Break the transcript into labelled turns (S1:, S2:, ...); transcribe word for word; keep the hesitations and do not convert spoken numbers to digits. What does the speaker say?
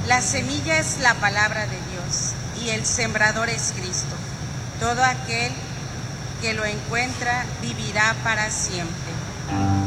S1: La semilla es la palabra de Dios y el sembrador es Cristo. Todo aquel que lo encuentra vivirá para siempre.